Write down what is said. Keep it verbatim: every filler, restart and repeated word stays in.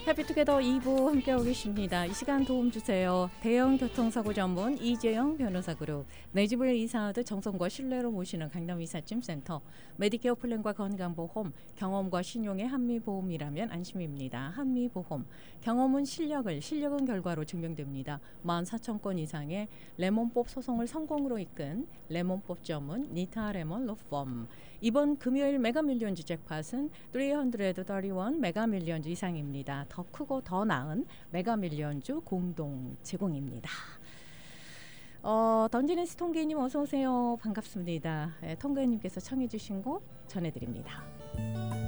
해피투게더 이 부 함께하고 계십니다. 이 시간 도움 주세요. 대형 교통사고 전문 이재영 변호사 그룹, 내 집을 이사하듯 정성과 신뢰로 모시는 강남 이삿짐센터, 메디케어 플랜과 건강보험, 경험과 신용의 한미보험이라면 안심입니다. 한미보험, 경험은 실력을, 실력은 결과로 증명됩니다. 만 사천 건 이상의 레몬법 소송을 성공으로 이끈 레몬법 전문 니타레몬 로펌. 이번 금요일 메가밀리언즈 잭팟은 삼백삼십일 메가밀리언즈 이상입니다. 더 크고 더 나은 메가밀리언즈 공동 제공입니다. 어, 던지네스 통계님 어서 오세요. 반갑습니다. 예, 통계님께서 청해 주신 곡 전해드립니다.